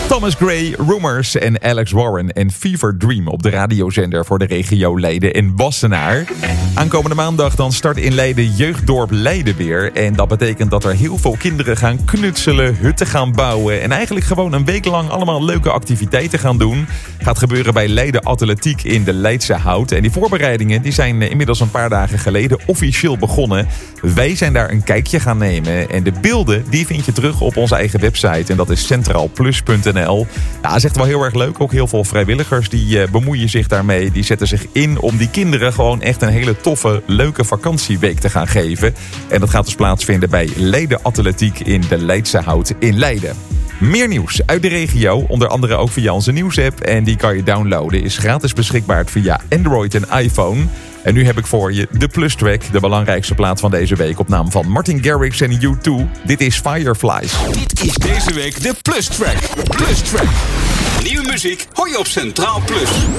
Thomas Gray, Rumors en Alex Warren en Fever Dream op de radiozender voor de regio Leiden en Wassenaar. Aankomende maandag dan start in Leiden Jeugddorp Leiden weer. En dat betekent dat er heel veel kinderen gaan knutselen, hutten gaan bouwen en eigenlijk gewoon een week lang allemaal leuke activiteiten gaan doen. Gaat gebeuren bij Leiden Atletiek in de Leidse Hout. En die voorbereidingen die zijn inmiddels een paar dagen geleden officieel begonnen. Wij zijn daar een kijkje gaan nemen en de beelden die vind je terug op onze eigen website. En dat is centraalplus.nl. Ja, dat is echt wel heel erg leuk. Ook heel veel vrijwilligers die bemoeien zich daarmee. Die zetten zich in om die kinderen gewoon echt een hele toffe, leuke vakantieweek te gaan geven. En dat gaat dus plaatsvinden bij Leiden Atletiek in de Leidse Hout in Leiden. Meer nieuws uit de regio, onder andere ook via onze nieuwsapp. En die kan je downloaden, is gratis beschikbaar via Android en iPhone. En nu heb ik voor je de Plus Track, de belangrijkste plaat van deze week op naam van Martin Garrix en U2. Dit is Fireflies. Dit is deze week de Plus Track. Plus Track. Nieuwe muziek hoor je op Centraal Plus.